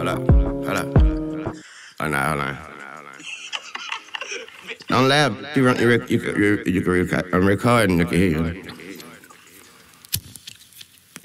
hold up. Oh, no, hold on. Don't laugh. You can record. I'm recording. You can hear you.